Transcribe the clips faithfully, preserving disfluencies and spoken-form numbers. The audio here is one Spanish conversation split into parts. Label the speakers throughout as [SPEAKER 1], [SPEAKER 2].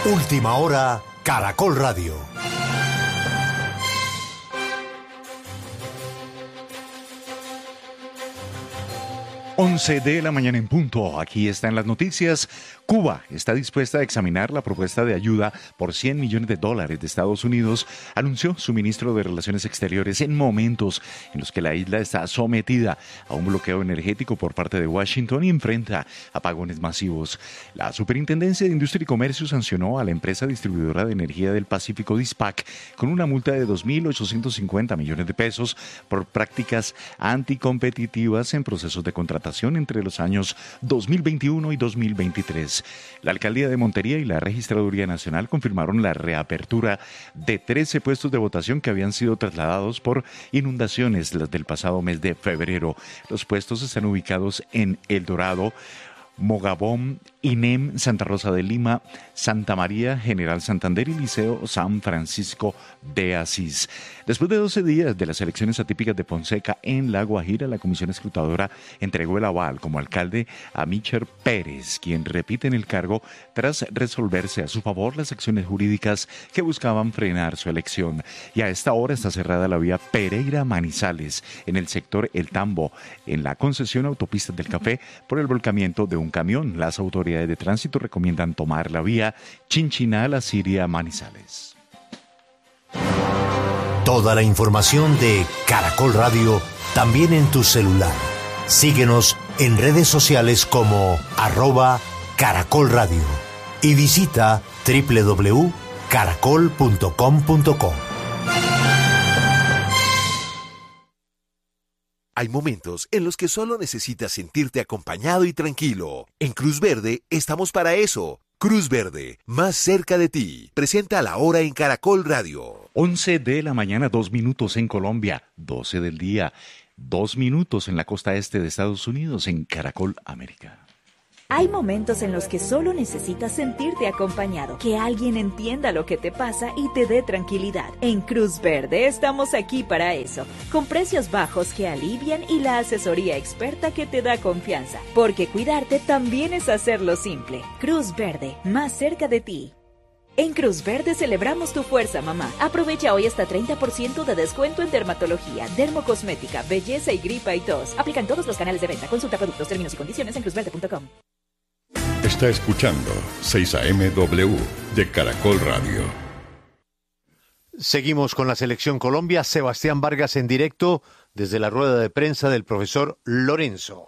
[SPEAKER 1] Última hora, Caracol Radio.
[SPEAKER 2] once de la mañana en punto. Aquí están las noticias. Cuba está dispuesta a examinar la propuesta de ayuda por cien millones de dólares de Estados Unidos, anunció su ministro de Relaciones Exteriores en momentos en los que la isla está sometida a un bloqueo energético por parte de Washington y enfrenta apagones masivos. La Superintendencia de Industria y Comercio sancionó a la empresa distribuidora de energía del Pacífico DISPAC con una multa de dos mil ochocientos cincuenta millones de pesos por prácticas anticompetitivas en procesos de contratación entre los años dos mil veintiuno y dos mil veintitrés. La Alcaldía de Montería y la Registraduría Nacional confirmaron la reapertura de trece puestos de votación que habían sido trasladados por inundaciones las del pasado mes de febrero. Los puestos están ubicados en El Dorado, Mogabón, INEM, Santa Rosa de Lima, Santa María, General Santander y Liceo San Francisco de Asís. Después de doce días de las elecciones atípicas de Fonseca en La Guajira, la comisión escrutadora entregó el aval como alcalde a Micher Pérez, quien repite en el cargo tras resolverse a su favor las acciones jurídicas que buscaban frenar su elección. Y a esta hora está cerrada la vía Pereira-Manizales en el sector El Tambo, en la concesión Autopistas del Café, por el volcamiento de un camión. Las autoridades de tránsito recomiendan tomar la vía Chinchinal a Siria Manizales.
[SPEAKER 1] Toda la información de Caracol Radio también en tu celular. Síguenos en redes sociales como arroba Caracol Radio y visita doble u doble u doble u punto caracol punto com punto co.
[SPEAKER 3] Hay momentos en los que solo necesitas sentirte acompañado y tranquilo. En Cruz Verde estamos para eso. Cruz Verde, más cerca de ti. Presenta la hora en Caracol Radio.
[SPEAKER 2] once de la mañana, dos minutos en Colombia, doce del día, dos minutos en la costa este de Estados Unidos, en Caracol América.
[SPEAKER 4] Hay momentos en los que solo necesitas sentirte acompañado, que alguien entienda lo que te pasa y te dé tranquilidad. En Cruz Verde estamos aquí para eso, con precios bajos que alivian y la asesoría experta que te da confianza, porque cuidarte también es hacerlo simple. Cruz Verde, más cerca de ti. En Cruz Verde celebramos tu fuerza, mamá. Aprovecha hoy hasta treinta por ciento de descuento en dermatología, dermocosmética, belleza y gripa y tos. Aplican todos los canales de venta. Consulta productos, términos y condiciones en cruz verde punto com.
[SPEAKER 5] Está escuchando seis A M W de Caracol Radio.
[SPEAKER 6] Seguimos con la Selección Colombia. Sebastián Vargas en directo desde la rueda de prensa del profesor Lorenzo.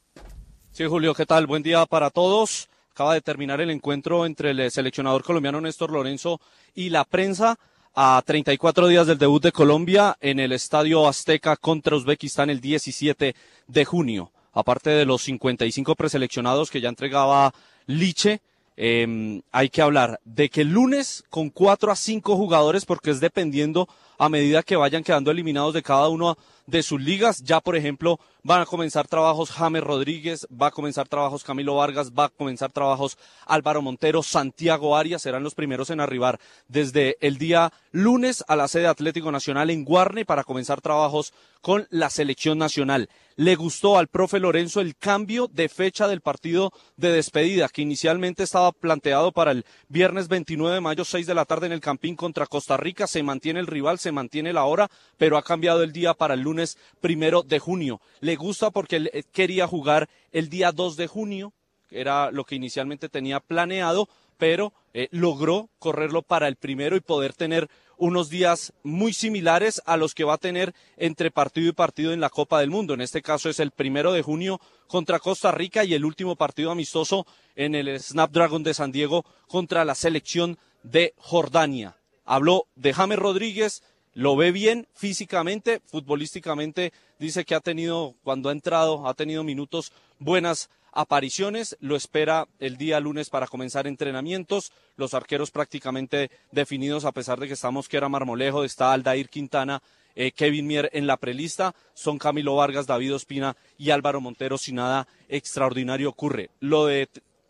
[SPEAKER 7] Sí, Julio, ¿qué tal? Buen día para todos. Acaba de terminar el encuentro entre el seleccionador colombiano Néstor Lorenzo y la prensa a treinta y cuatro días del debut de Colombia en el Estadio Azteca contra Uzbekistán el diecisiete de junio. Aparte de los cincuenta y cinco preseleccionados que ya entregaba Liche, eh, hay que hablar de que el lunes con cuatro a cinco jugadores, porque es dependiendo a medida que vayan quedando eliminados de cada uno de sus ligas. Ya, por ejemplo, van a comenzar trabajos James Rodríguez, va a comenzar trabajos Camilo Vargas, va a comenzar trabajos Álvaro Montero, Santiago Arias, serán los primeros en arribar desde el día lunes a la sede Atlético Nacional en Guarne para comenzar trabajos con la selección nacional. Le gustó al profe Lorenzo el cambio de fecha del partido de despedida, que inicialmente estaba planteado para el viernes veintinueve de mayo, seis de la tarde en el Campín contra Costa Rica. Se mantiene el rival, se mantiene la hora, pero ha cambiado el día para el lunes primero de junio. Le gusta porque él quería jugar el día dos de junio, que era lo que inicialmente tenía planeado, pero eh, logró correrlo para el primero y poder tener unos días muy similares a los que va a tener entre partido y partido en la Copa del Mundo. En este caso es el primero de junio contra Costa Rica y el último partido amistoso en el Snapdragon de San Diego contra la selección de Jordania. Habló de James Rodríguez, lo ve bien físicamente, futbolísticamente dice que ha tenido, cuando ha entrado, ha tenido minutos buenas apariciones, lo espera el día lunes para comenzar entrenamientos, los arqueros prácticamente definidos a pesar de que está Mosquera Marmolejo, está Aldair Quintana, eh, Kevin Mier en la prelista, son Camilo Vargas, David Ospina y Álvaro Montero si nada extraordinario ocurre. Lo de,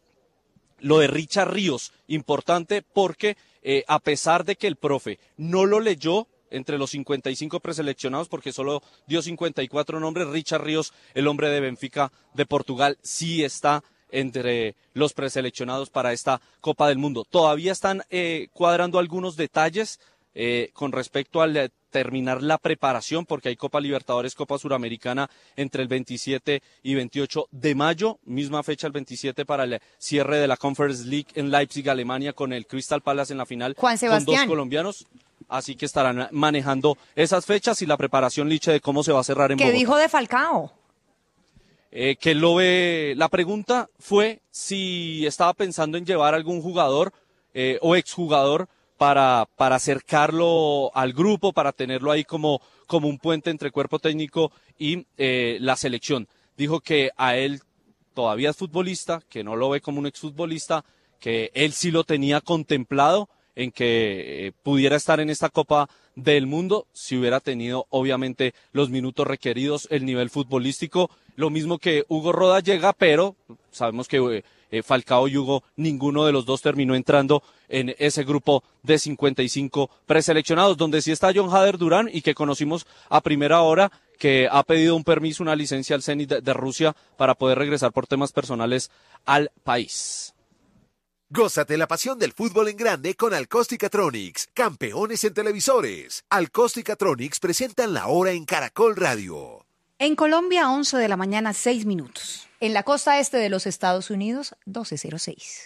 [SPEAKER 7] lo de Richard Ríos, importante porque eh, a pesar de que el profe no lo leyó entre los cincuenta y cinco preseleccionados, porque solo dio cincuenta y cuatro nombres, Richard Ríos, el hombre de Benfica de Portugal, sí está entre los preseleccionados para esta Copa del Mundo. Todavía están eh, cuadrando algunos detalles eh, con respecto al eh, terminar la preparación, porque hay Copa Libertadores, Copa Suramericana entre el veintisiete y veintiocho de mayo, misma fecha el veintisiete para el cierre de la Conference League en Leipzig, Alemania, con el Crystal Palace en la final,
[SPEAKER 8] Juan Sebastián,
[SPEAKER 7] con dos colombianos. Así que estarán manejando esas fechas y la preparación, Liche, de cómo se va a cerrar en
[SPEAKER 8] ¿qué
[SPEAKER 7] Bogotá.
[SPEAKER 8] dijo de Falcao?
[SPEAKER 7] Eh, que lo ve, la pregunta fue si estaba pensando en llevar algún jugador eh, o exjugador para, para acercarlo al grupo, para tenerlo ahí como, como un puente entre cuerpo técnico y eh, la selección. Dijo que a él todavía es futbolista, que no lo ve como un exfutbolista, que él sí lo tenía contemplado en que eh, pudiera estar en esta Copa del Mundo si hubiera tenido obviamente los minutos requeridos, el nivel futbolístico, lo mismo que Hugo Rodallega, pero sabemos que eh, Falcao y Hugo, ninguno de los dos terminó entrando en ese grupo de cincuenta y cinco preseleccionados, donde sí está John Hader Durán y que conocimos a primera hora, que ha pedido un permiso, una licencia al Zenit de, de Rusia para poder regresar por temas personales al país.
[SPEAKER 3] Gózate la pasión del fútbol en grande con Alcóstica-Tronics, campeones en televisores. Alcóstica-Tronics presentan la hora en Caracol Radio.
[SPEAKER 8] En Colombia, once de la mañana, seis minutos. En la costa este de los Estados Unidos, doce cero seis.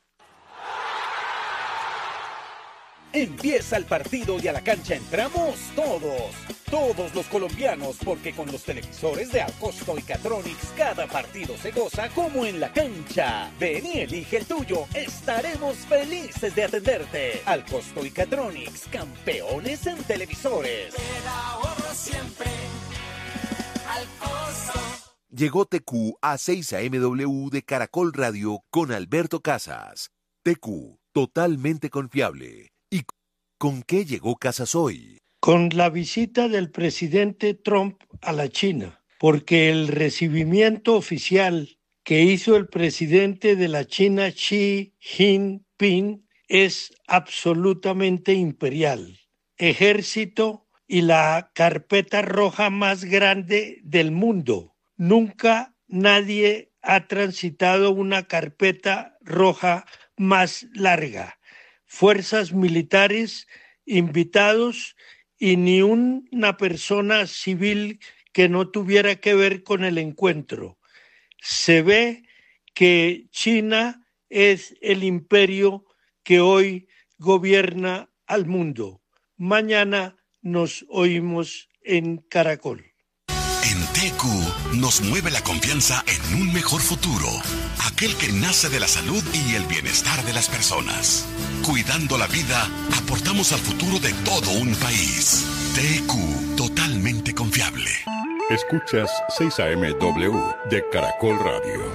[SPEAKER 9] Empieza el partido y a la cancha entramos todos, todos los colombianos, porque con los televisores de Alcóstica-Tronics cada partido se goza como en la cancha. Ven y elige el tuyo, estaremos felices de atenderte. Alcóstica-Tronics, campeones en televisores.
[SPEAKER 10] El ahorro siempre, Alcosto.
[SPEAKER 3] Llegó T Q a seis A M W de Caracol Radio con Alberto Casas. T Q, totalmente confiable. ¿Y con qué llegó Casas hoy?
[SPEAKER 11] Con la visita del presidente Trump a la China, porque el recibimiento oficial que hizo el presidente de la China, Xi Jinping, es absolutamente imperial. Ejército y la carpeta roja más grande del mundo. Nunca nadie ha transitado una carpeta roja más larga. Fuerzas militares invitados y ni una persona civil que no tuviera que ver con el encuentro. Se ve que China es el imperio que hoy gobierna al mundo. Mañana nos oímos en Caracol.
[SPEAKER 12] En T Q nos mueve la confianza en un mejor futuro, aquel que nace de la salud y el bienestar de las personas. Cuidando la vida, aportamos al futuro de todo un país. T Q, totalmente confiable.
[SPEAKER 5] Escuchas seis A M W de Caracol Radio.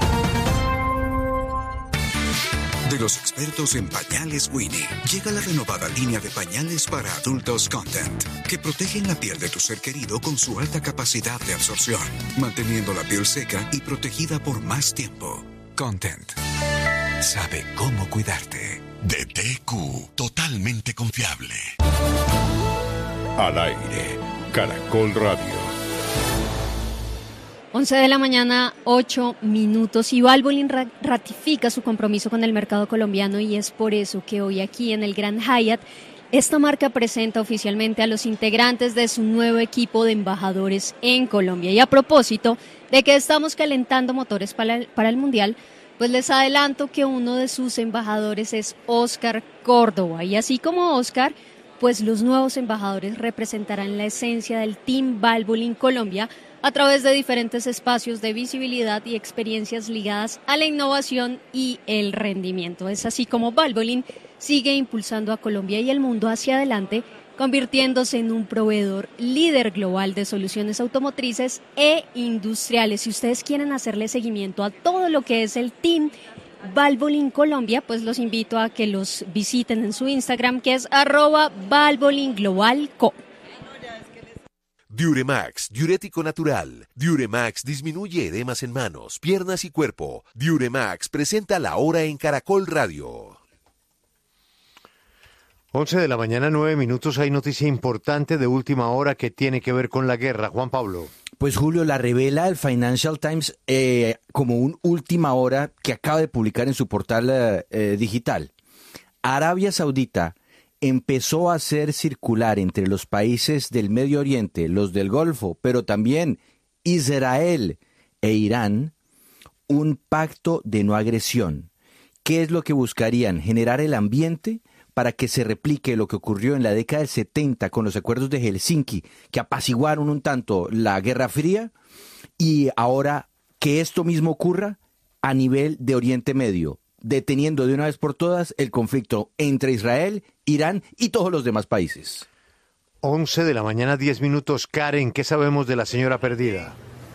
[SPEAKER 13] De los expertos en pañales Winnie, llega la renovada línea de pañales para adultos Content, que protegen la piel de tu ser querido con su alta capacidad de absorción, manteniendo la piel seca y protegida por más tiempo. Content sabe cómo cuidarte.
[SPEAKER 12] De T Q, totalmente confiable.
[SPEAKER 5] Al aire, Caracol Radio.
[SPEAKER 14] once de la mañana, ocho minutos, y Valvoline ra- ratifica su compromiso con el mercado colombiano, y es por eso que hoy aquí en el Grand Hyatt esta marca presenta oficialmente a los integrantes de su nuevo equipo de embajadores en Colombia. Y a propósito de que estamos calentando motores para el, para el Mundial, pues les adelanto que uno de sus embajadores es Oscar Córdoba, y así como Oscar, pues los nuevos embajadores representarán la esencia del Team Valvoline Colombia a través de diferentes espacios de visibilidad y experiencias ligadas a la innovación y el rendimiento. Es así como Valvoline sigue impulsando a Colombia y el mundo hacia adelante, convirtiéndose en un proveedor líder global de soluciones automotrices e industriales. Si ustedes quieren hacerle seguimiento a todo lo que es el Team Valvoline Colombia, pues los invito a que los visiten en su Instagram, que es arroba Valvoline Global Co.
[SPEAKER 3] Diuremax, diurético natural. Diuremax disminuye edemas en manos, piernas y cuerpo. Diuremax presenta la hora en Caracol Radio.
[SPEAKER 6] once de la mañana, nueve minutos. Hay noticia importante de última hora que tiene que ver con la guerra. Juan Pablo.
[SPEAKER 15] Pues Julio, la revela el Financial Times eh, como un última hora que acaba de publicar en su portal eh, eh, digital. Arabia Saudita empezó a hacer circular entre los países del Medio Oriente, los del Golfo, pero también Israel e Irán, un pacto de no agresión. ¿Qué es lo que buscarían? Generar el ambiente para que se replique lo que ocurrió en la década del setenta con los acuerdos de Helsinki, que apaciguaron un tanto la Guerra Fría, y ahora que esto mismo ocurra a nivel de Oriente Medio, deteniendo de una vez por todas el conflicto entre Israel, Irán y todos los demás países.
[SPEAKER 6] once de la mañana, diez minutos. Karen, ¿qué sabemos de la señora perdida?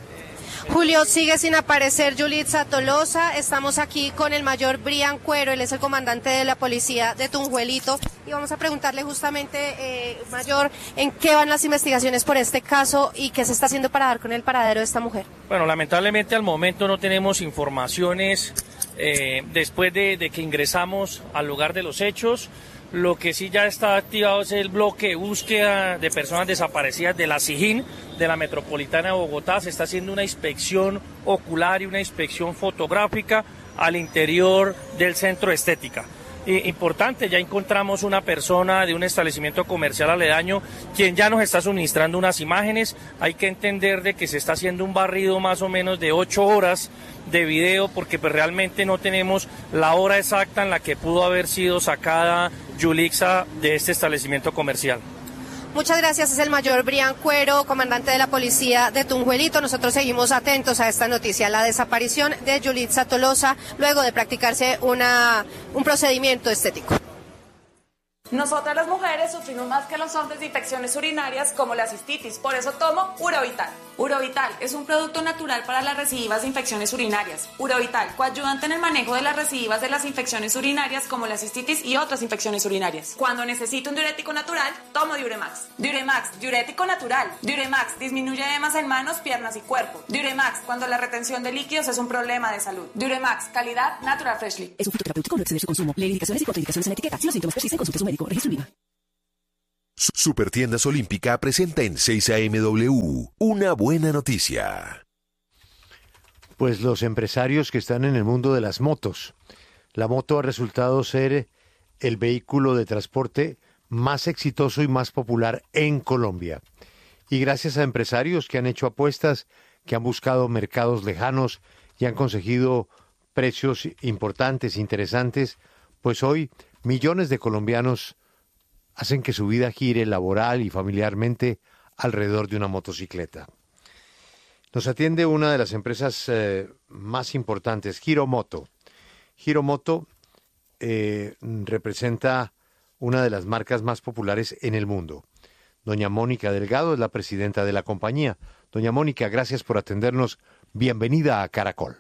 [SPEAKER 16] Julio, sigue sin aparecer Yulitza Tolosa. Estamos aquí con el mayor Brian Cuero, él es el comandante de la policía de Tunjuelito, y vamos a preguntarle justamente, eh, mayor, en qué van las investigaciones por este caso y qué se está haciendo para dar con el paradero de esta mujer.
[SPEAKER 17] Bueno, lamentablemente al momento no tenemos informaciones eh, después de, de que ingresamos al lugar de los hechos. Lo que sí ya está activado es el bloque de búsqueda de personas desaparecidas de la SIJIN, de la Metropolitana de Bogotá. Se está haciendo una inspección ocular y una inspección fotográfica al interior del centro de estética. Eh, importante, ya encontramos una persona de un establecimiento comercial aledaño quien ya nos está suministrando unas imágenes. Hay que entender de que se está haciendo un barrido más o menos de ocho horas de video, porque pues realmente no tenemos la hora exacta en la que pudo haber sido sacada Yulitza de este establecimiento comercial.
[SPEAKER 16] Muchas gracias, es el mayor Brian Cuero, comandante de la policía de Tunjuelito. Nosotros seguimos atentos a esta noticia, la desaparición de Yulitza Tolosa luego de practicarse una, un procedimiento estético.
[SPEAKER 18] Nosotras las mujeres sufrimos más que los hombres de infecciones urinarias como la cistitis, por eso tomo Urovital. Urovital es un producto natural para las recidivas de infecciones urinarias. Urovital, coayudante en el manejo de las recidivas de las infecciones urinarias como la cistitis y otras infecciones urinarias. Cuando necesito un diurético natural, tomo Diuremax. Diuremax, diurético natural. Diuremax disminuye edemas en manos, piernas y cuerpo. Diuremax, cuando la retención de líquidos es un problema de salud. Diuremax, calidad Natural Freshly.
[SPEAKER 19] Es un fitoterapéutico, no exceder su consumo. Lee indicaciones y contraindicaciones en etiqueta. Si los síntomas persisten, consulte a su médico. Registro INVIMA.
[SPEAKER 3] Supertiendas Olímpica presenta en seis A M W una buena noticia.
[SPEAKER 6] Pues los empresarios que están en el mundo de las motos. La moto ha resultado ser el vehículo de transporte más exitoso y más popular en Colombia. Y gracias a empresarios que han hecho apuestas, que han buscado mercados lejanos y han conseguido precios importantes, interesantes, pues hoy millones de colombianos hacen que su vida gire laboral y familiarmente alrededor de una motocicleta. Nos atiende una de las empresas eh, más importantes, Giro Moto. Giro Moto eh, representa una de las marcas más populares en el mundo. Doña Mónica Delgado es la presidenta de la compañía. Doña Mónica, gracias por atendernos. Bienvenida a Caracol.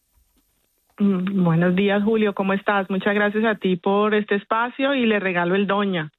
[SPEAKER 20] Mm, buenos días, Julio. ¿Cómo estás? Muchas gracias a ti por este espacio y le regalo el doña.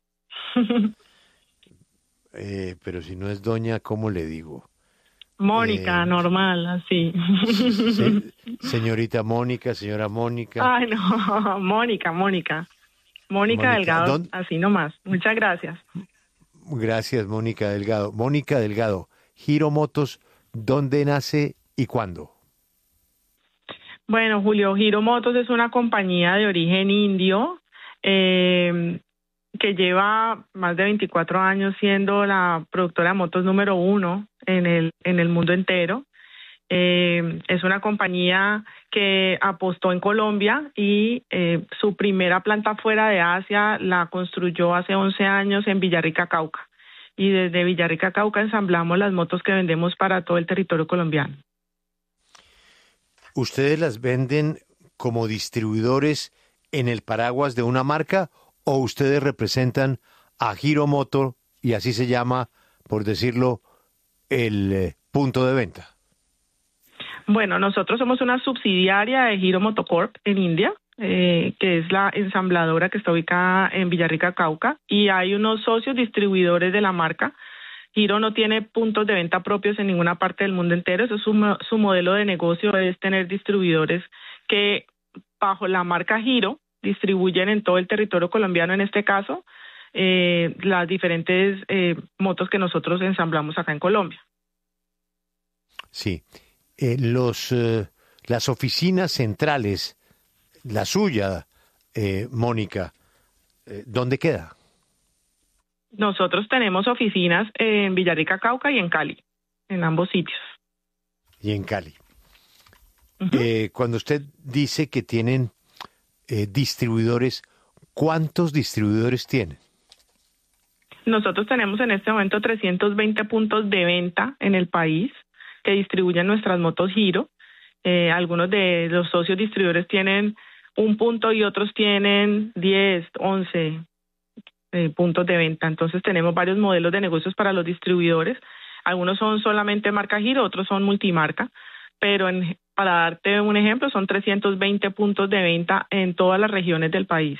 [SPEAKER 6] eh, pero si no es doña, ¿cómo le digo?
[SPEAKER 20] Mónica, eh, normal, así.
[SPEAKER 6] Se, señorita Mónica, señora Mónica.
[SPEAKER 20] Ay, no, Mónica, Mónica. Mónica, Mónica Delgado, ¿dónde? Así nomás. Muchas gracias.
[SPEAKER 6] Gracias, Mónica Delgado. Mónica Delgado, Giro Motos, ¿dónde nace y cuándo?
[SPEAKER 20] Bueno, Julio, Giro Motos es una compañía de origen indio, eh, que lleva más de veinticuatro años siendo la productora de motos número uno en el en el mundo entero. Eh, es una compañía que apostó en Colombia y eh, su primera planta fuera de Asia la construyó hace once años en Villarrica, Cauca. Y desde Villarrica, Cauca ensamblamos las motos que vendemos para todo el territorio colombiano.
[SPEAKER 6] ¿Ustedes las venden como distribuidores en el paraguas de una marca o ustedes representan a Giro Moto y así se llama, por decirlo, el eh, punto de venta?
[SPEAKER 20] Bueno, nosotros somos una subsidiaria de Giro Motocorp en India, eh, que es la ensambladora que está ubicada en Villarrica, Cauca, y hay unos socios distribuidores de la marca. Giro no tiene puntos de venta propios en ninguna parte del mundo entero. Eso es su, su modelo de negocio, es tener distribuidores que bajo la marca Giro distribuyen en todo el territorio colombiano, en este caso, eh, las diferentes eh, motos que nosotros ensamblamos acá en Colombia.
[SPEAKER 6] Sí. Eh, los, eh, las oficinas centrales, la suya, eh, Mónica, eh, ¿dónde queda?
[SPEAKER 20] Nosotros tenemos oficinas en Villarrica, Cauca y en Cali, en ambos sitios.
[SPEAKER 6] Y en Cali. Uh-huh. Eh, cuando usted dice que tienen eh, distribuidores, ¿cuántos distribuidores tienen?
[SPEAKER 20] Nosotros tenemos en este momento trescientos veinte puntos de venta en el país que distribuyen nuestras motos Giro. Eh, algunos de los socios distribuidores tienen un punto y otros tienen diez, once eh, puntos de venta. Entonces tenemos varios modelos de negocios para los distribuidores. Algunos son solamente marca Giro, otros son multimarca. Pero en, para darte un ejemplo, son trescientos veinte puntos de venta en todas las regiones del país.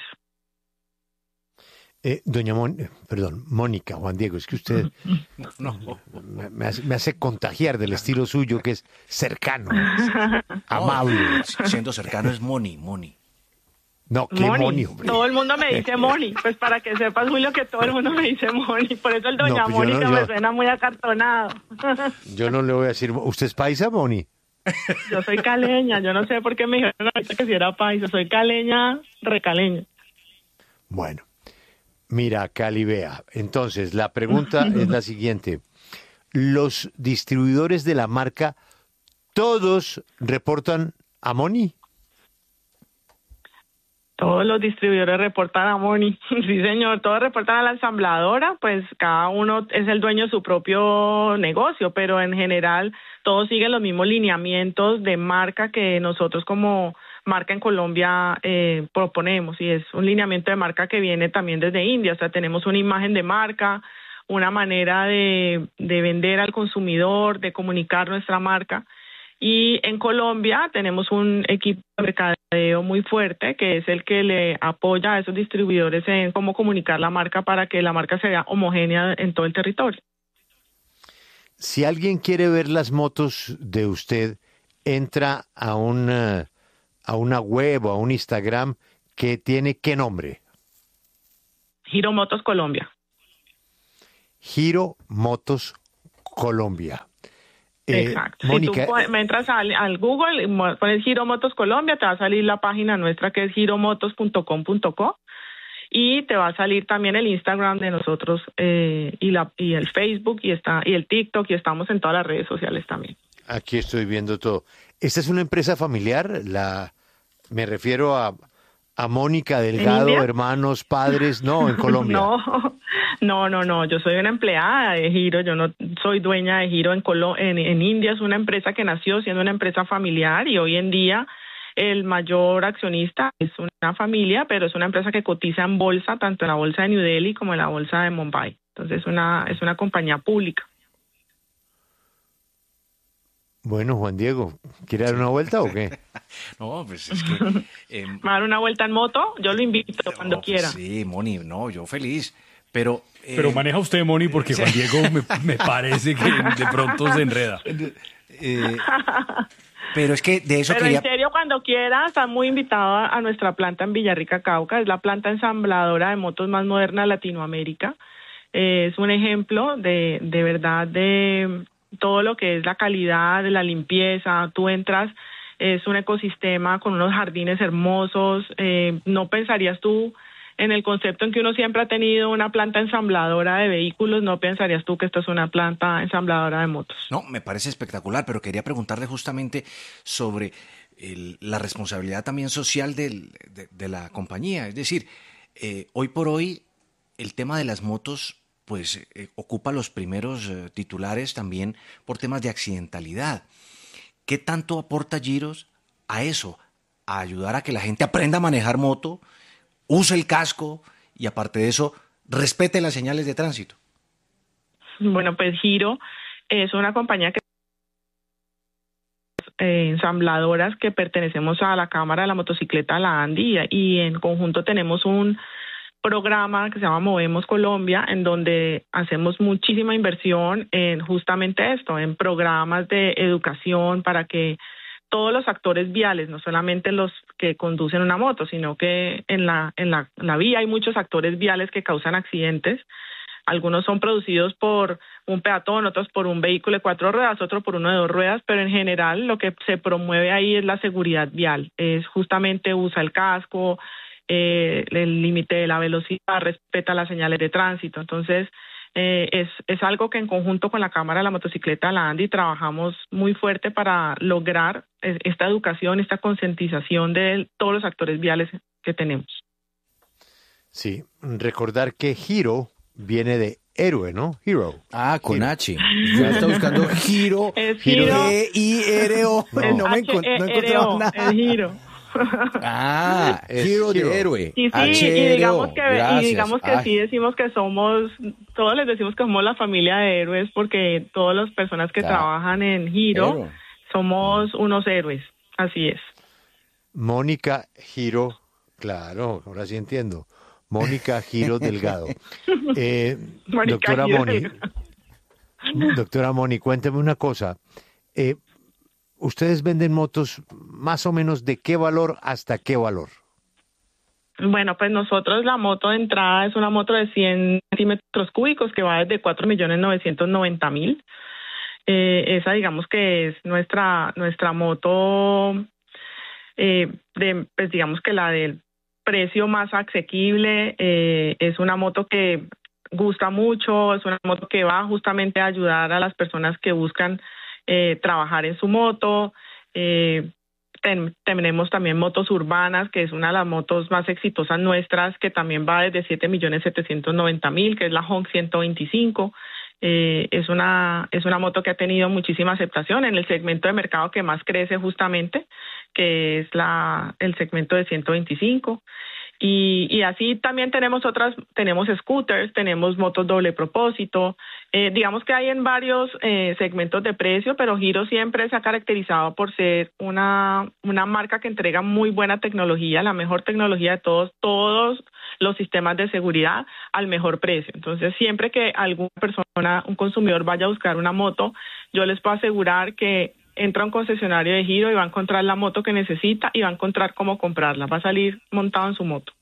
[SPEAKER 6] Eh, doña Mon, perdón, Mónica, Juan Diego, es que usted no, no. Me, me, hace, me hace contagiar del estilo suyo, que es cercano, amable.
[SPEAKER 15] No, siendo cercano es Moni, Moni.
[SPEAKER 6] No, qué
[SPEAKER 20] Moni,
[SPEAKER 6] Moni, hombre.
[SPEAKER 20] Todo el mundo me dice Moni, pues para que sepas, Julio, que todo el mundo me dice Moni, por eso el doña no, pues Mónica no, yo... me suena muy acartonado.
[SPEAKER 6] Yo no le voy a decir, ¿usted es paisa, Moni?
[SPEAKER 20] Yo soy caleña, yo no sé por qué me dijeron ahorita que si era paisa, soy caleña, recaleña.
[SPEAKER 6] Bueno. Mira, Cali, vea. Entonces, la pregunta es la siguiente. ¿Los distribuidores de la marca todos reportan a Moni?
[SPEAKER 20] Todos los distribuidores reportan a Moni. Sí, señor. Todos reportan a la ensambladora, pues cada uno es el dueño de su propio negocio, pero en general todos siguen los mismos lineamientos de marca que nosotros como marca en Colombia eh, proponemos, y es un lineamiento de marca que viene también desde India. O sea, tenemos una imagen de marca, una manera de, de vender al consumidor, de comunicar nuestra marca. Y en Colombia tenemos un equipo de mercadeo muy fuerte que es el que le apoya a esos distribuidores en cómo comunicar la marca para que la marca sea homogénea en todo el territorio.
[SPEAKER 6] Si alguien quiere ver las motos de usted, entra a una, a una web o a un Instagram que tiene ¿qué nombre?
[SPEAKER 20] Giro Motos Colombia.
[SPEAKER 6] Giro Motos Colombia.
[SPEAKER 20] Exacto. Eh, Mónica, si tú me entras al, al Google, pones Giro Motos Colombia, te va a salir la página nuestra que es giromotos punto com punto co y te va a salir también el Instagram de nosotros eh, y, la, y el Facebook y, está, y el TikTok, y estamos en todas las redes sociales también.
[SPEAKER 6] Aquí estoy viendo todo. ¿Esta es una empresa familiar? La, me refiero a, a Mónica Delgado, hermanos, padres, no, en Colombia.
[SPEAKER 20] No, no, no, no, yo soy una empleada de Giro, yo no soy dueña de Giro en, Colo en, en India. Es una empresa que nació siendo una empresa familiar y hoy en día el mayor accionista es una familia, pero es una empresa que cotiza en bolsa, tanto en la bolsa de New Delhi como en la bolsa de Mumbai. Entonces es una, es una compañía pública.
[SPEAKER 6] Bueno, Juan Diego, ¿quiere dar una vuelta o qué?
[SPEAKER 15] No, pues es que...
[SPEAKER 20] Eh, ¿Va a dar una vuelta en moto? Yo lo invito no, cuando quiera.
[SPEAKER 15] Sí, Moni, no, yo feliz, pero...
[SPEAKER 21] Eh, pero maneja usted, Moni, porque Juan Diego me, me parece que de pronto se enreda.
[SPEAKER 15] Eh, pero es que de eso
[SPEAKER 20] pero
[SPEAKER 15] quería...
[SPEAKER 20] en serio, cuando quiera, está muy invitado a, a nuestra planta en Villarrica, Cauca. Es la planta ensambladora de motos más moderna de Latinoamérica. Eh, es un ejemplo de, de verdad de... todo lo que es la calidad, de la limpieza. Tú entras, es un ecosistema con unos jardines hermosos. Eh, no pensarías tú en el concepto en que uno siempre ha tenido una planta ensambladora de vehículos, no pensarías tú que esto es una planta ensambladora de motos.
[SPEAKER 15] No, me parece espectacular, pero quería preguntarle justamente sobre el, la responsabilidad también social del, de, de la compañía. Es decir, eh, hoy por hoy el tema de las motos pues eh, ocupa los primeros eh, titulares también por temas de accidentalidad. ¿Qué tanto aporta Giros a eso? A ayudar a que la gente aprenda a manejar moto, use el casco y aparte de eso, respete las señales de tránsito.
[SPEAKER 20] Bueno, pues Giro es una compañía que eh, ensambladoras que pertenecemos a la Cámara de la Motocicleta, la ANDI, y en conjunto tenemos un programa que se llama Movemos Colombia, en donde hacemos muchísima inversión en justamente esto, en programas de educación para que todos los actores viales, no solamente los que conducen una moto, sino que en la, en la, en la vía hay muchos actores viales que causan accidentes. algunos son producidos por un peatón, otros por un vehículo de cuatro ruedas, otro por uno de dos ruedas, pero en general lo que se promueve ahí es la seguridad vial, es justamente usa el casco, eh, el límite de la velocidad, respeta las señales de tránsito. Entonces, eh, es, es algo que en conjunto con la Cámara de la Motocicleta, la ANDI, trabajamos muy fuerte para lograr esta educación, esta concientización de todos los actores viales que tenemos.
[SPEAKER 6] Sí, recordar que Hero viene de héroe, ¿no? Hero.
[SPEAKER 15] Ah, con H. Ya está buscando Hero.
[SPEAKER 20] Es
[SPEAKER 15] Hero.
[SPEAKER 20] Hero.
[SPEAKER 15] E I R O. No me encont- no encontraba nada.
[SPEAKER 20] Es Hero.
[SPEAKER 15] Ah,
[SPEAKER 6] Es
[SPEAKER 15] Hero de
[SPEAKER 6] Hero.
[SPEAKER 15] héroe.
[SPEAKER 20] Y sí,
[SPEAKER 15] H
[SPEAKER 20] y
[SPEAKER 15] R O.
[SPEAKER 20] digamos que, y
[SPEAKER 15] Gracias.
[SPEAKER 20] digamos que
[SPEAKER 15] Ay.
[SPEAKER 20] sí decimos que somos, todos les decimos que somos la familia de héroes porque todas las personas que
[SPEAKER 15] Claro.
[SPEAKER 20] trabajan en Hero
[SPEAKER 15] Hero.
[SPEAKER 20] somos unos héroes, así es.
[SPEAKER 6] Mónica Giro, claro, ahora sí entiendo. Mónica Giro Delgado. Eh,
[SPEAKER 20] Mónica
[SPEAKER 6] doctora
[SPEAKER 20] Giro
[SPEAKER 6] Moni,
[SPEAKER 20] Delgado.
[SPEAKER 6] doctora Moni, cuénteme una cosa. Eh, ¿Ustedes venden motos más o menos de qué valor hasta qué valor?
[SPEAKER 20] Bueno, pues nosotros la moto de entrada es una moto de cien centímetros cúbicos que va desde cuatro millones novecientos noventa mil. Eh, esa digamos que es nuestra, nuestra moto, eh, de, pues digamos que la del precio más asequible, eh, es una moto que gusta mucho, es una moto que va justamente a ayudar a las personas que buscan eh, trabajar en su moto. Eh, ten, tenemos también motos urbanas, que es una de las motos más exitosas nuestras, que también va desde siete millones setecientos noventa mil, que es la Honk ciento veinticinco. Eh, es una es una moto que ha tenido muchísima aceptación en el segmento de mercado que más crece justamente, que es la el segmento de ciento veinticinco. Y, y así también tenemos otras, tenemos scooters, tenemos motos doble propósito, eh, digamos que hay en varios eh, segmentos de precio, pero Hero siempre se ha caracterizado por ser una, una marca que entrega muy buena tecnología, la mejor tecnología de todos, todos los sistemas de seguridad al mejor precio. Entonces, siempre que alguna persona, un consumidor vaya a buscar una moto, yo les puedo asegurar que entra a un concesionario de Hero y va a encontrar la moto que necesita y va a encontrar cómo comprarla. Va a salir montado en su moto.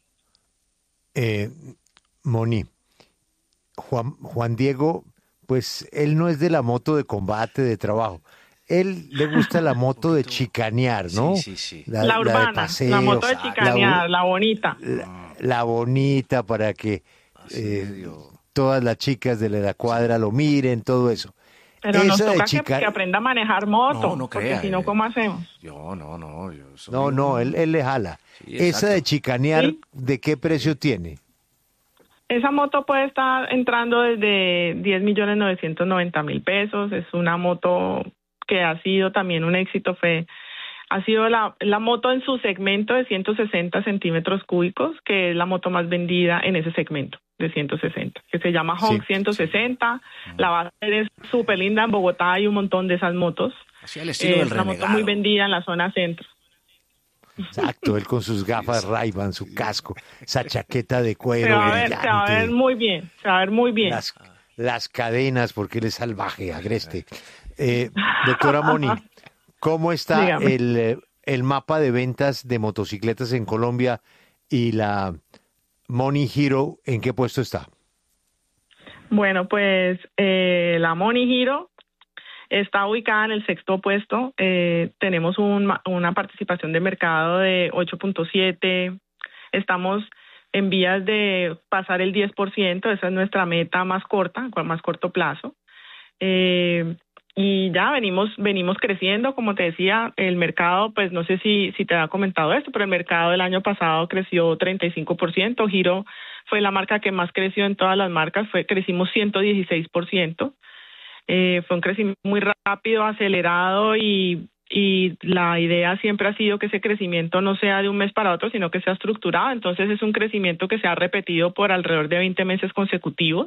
[SPEAKER 6] Eh, Moni, Juan, Juan Diego, pues él no es de la moto de combate, de trabajo. Él le gusta la moto de chicanear, ¿no?
[SPEAKER 1] Sí, sí, sí.
[SPEAKER 20] La,
[SPEAKER 6] La,
[SPEAKER 20] urbana,
[SPEAKER 6] de paseo,
[SPEAKER 20] la moto de chicanear,
[SPEAKER 6] la,
[SPEAKER 20] la bonita.
[SPEAKER 6] La, la bonita para que eh, todas las chicas de la cuadra lo miren, todo eso.
[SPEAKER 20] Pero nos
[SPEAKER 6] Esa de
[SPEAKER 20] toca
[SPEAKER 6] chica-
[SPEAKER 20] que, que aprenda a manejar moto,
[SPEAKER 1] No, no
[SPEAKER 20] porque
[SPEAKER 1] crea,
[SPEAKER 20] si no,
[SPEAKER 1] eh.
[SPEAKER 20] ¿cómo hacemos?
[SPEAKER 1] Yo, no, no. Yo soy
[SPEAKER 6] No,
[SPEAKER 1] un-
[SPEAKER 6] no, él, él le jala.
[SPEAKER 1] Sí,
[SPEAKER 6] Esa
[SPEAKER 1] exacto.
[SPEAKER 6] de chicanear,
[SPEAKER 20] ¿Sí?
[SPEAKER 6] ¿de qué precio tiene?
[SPEAKER 20] Esa moto puede estar entrando desde diez millones novecientos noventa mil pesos. Es una moto que ha sido también un éxito. Fue, ha sido la, la moto en su segmento de ciento sesenta centímetros cúbicos, que es la moto más vendida en ese segmento de ciento sesenta, que se llama Honk
[SPEAKER 6] Sí.
[SPEAKER 20] ciento sesenta. La base es súper linda. En Bogotá hay un montón de esas motos.
[SPEAKER 1] Así al estilo
[SPEAKER 20] Eh,
[SPEAKER 1] del
[SPEAKER 20] es una moto
[SPEAKER 1] renegado.
[SPEAKER 20] muy vendida en la zona centro.
[SPEAKER 6] Exacto, él con sus gafas Ray-Ban, su casco, esa chaqueta de
[SPEAKER 20] Se
[SPEAKER 6] cuero
[SPEAKER 20] va, a ver, se va a ver
[SPEAKER 6] brillante,
[SPEAKER 20] muy bien, se va a ver muy bien.
[SPEAKER 6] las, las cadenas, porque él es salvaje, agreste. Eh, doctora Moni, ¿cómo está
[SPEAKER 20] Dígame.
[SPEAKER 6] el, eh, el mapa de ventas de motocicletas en Colombia y la Moni Hero, en qué puesto está?
[SPEAKER 20] Bueno, pues eh, la Moni Hero está ubicada en el sexto puesto. Eh, tenemos un ma- una participación de mercado de ocho punto siete. Estamos en vías de pasar el diez por ciento. Esa es nuestra meta más corta, con más corto plazo. Eh, y ya venimos venimos creciendo, como te decía, el mercado, pues no sé si, si te había comentado esto, pero el mercado del año pasado creció treinta y cinco por ciento. Hero fue la marca que más creció en todas las marcas, fue crecimos ciento dieciséis por ciento. Eh, fue un crecimiento muy rápido, acelerado y, y la idea siempre ha sido que ese crecimiento no sea de un mes para otro, sino que sea estructurado. Entonces es un crecimiento que se ha repetido por alrededor de veinte meses consecutivos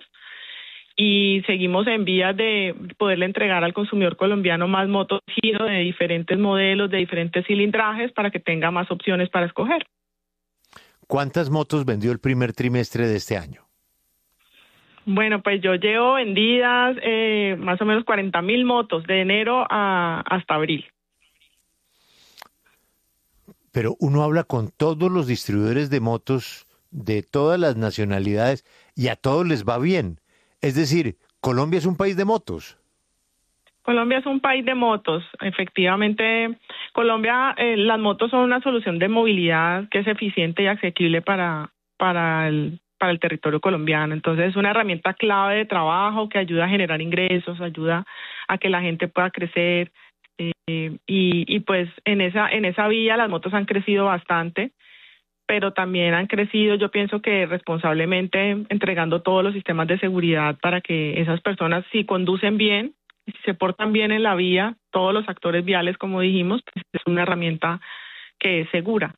[SPEAKER 20] y seguimos en vías de poderle entregar al consumidor colombiano más motos Hero de diferentes modelos, de diferentes cilindrajes para que tenga más opciones para escoger.
[SPEAKER 6] ¿Cuántas motos vendió el primer trimestre de este año?
[SPEAKER 20] Bueno, pues yo llevo vendidas eh, más o menos cuarenta mil motos de enero a, hasta abril.
[SPEAKER 6] Pero uno habla con todos los distribuidores de motos de todas las nacionalidades y a todos les va bien. Es decir, Colombia es un país de motos.
[SPEAKER 20] Colombia es un país de motos. Efectivamente, Colombia, eh, las motos son una solución de movilidad que es eficiente y asequible para, para, el, para el territorio colombiano. Entonces, es una herramienta clave de trabajo que ayuda a generar ingresos, ayuda a que la gente pueda crecer. Eh, y, y pues en esa, en esa vía las motos han crecido bastante, pero también han crecido, yo pienso que responsablemente, entregando todos los sistemas de seguridad para que esas personas, si conducen bien, si se portan bien en la vía, todos los actores viales, como dijimos, pues es una herramienta que es segura.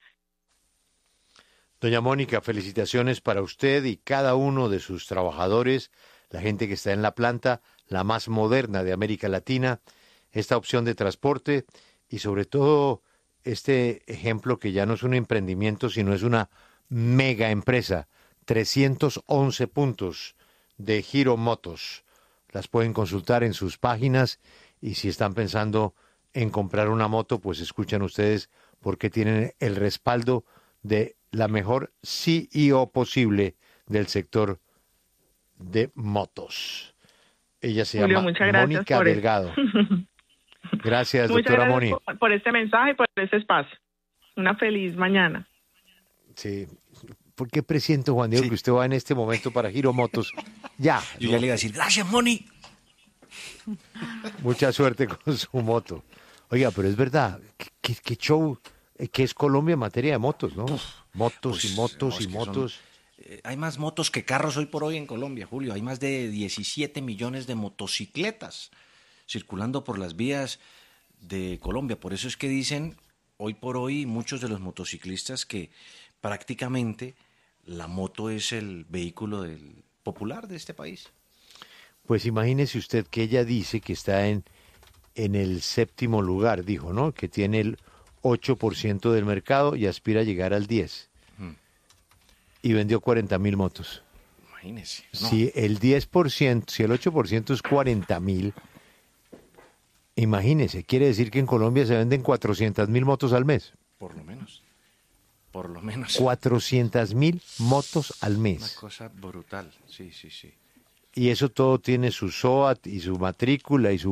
[SPEAKER 6] Doña Mónica, felicitaciones para usted y cada uno de sus trabajadores, la gente que está en la planta, la más moderna de América Latina, esta opción de transporte y sobre todo este ejemplo que ya no es un emprendimiento, sino es una mega empresa, trescientos once puntos de Giro Motos. Las pueden consultar en sus páginas y si están pensando en comprar una moto, pues escuchan ustedes porque tienen el respaldo de la mejor C E O posible del sector de motos. Ella se
[SPEAKER 20] Julio,
[SPEAKER 6] llama Mónica Delgado. Gracias,
[SPEAKER 20] Muchas
[SPEAKER 6] doctora
[SPEAKER 20] gracias
[SPEAKER 6] Moni.
[SPEAKER 20] por, por este mensaje y por este espacio. Una feliz mañana.
[SPEAKER 6] Sí. ¿Por qué presiento, Juan Diego, sí, que usted va en este momento para Giro Motos? Ya.
[SPEAKER 1] Yo ya le iba a decir, gracias, Moni.
[SPEAKER 6] Mucha suerte con su moto. Oiga, pero es verdad, qué, qué, qué show que es Colombia en materia de motos, ¿no? Motos
[SPEAKER 1] Pues,
[SPEAKER 6] y motos
[SPEAKER 1] no,
[SPEAKER 6] y
[SPEAKER 1] es que
[SPEAKER 6] motos.
[SPEAKER 1] son- eh, hay más motos que carros hoy por hoy en Colombia, Julio. Hay más de diecisiete millones de motocicletas circulando por las vías de Colombia. Por eso es que dicen hoy por hoy muchos de los motociclistas que prácticamente la moto es el vehículo del popular de este país.
[SPEAKER 6] Pues imagínese usted que ella dice que está en, en el séptimo lugar, dijo, ¿no? Que tiene el ocho por ciento del mercado y aspira a llegar al diez.
[SPEAKER 1] Mm.
[SPEAKER 6] Y vendió cuarenta mil motos.
[SPEAKER 1] Imagínese. No.
[SPEAKER 6] Si el diez por ciento, si el ocho por ciento es cuarenta mil, imagínese, quiere decir que en Colombia se venden cuatrocientas mil motos al mes.
[SPEAKER 1] Por lo menos. Por lo menos.
[SPEAKER 6] cuatrocientas mil motos al
[SPEAKER 1] Una
[SPEAKER 6] mes.
[SPEAKER 1] cosa brutal. Sí, sí, sí.
[SPEAKER 6] Y eso todo tiene su SOAT y su matrícula y su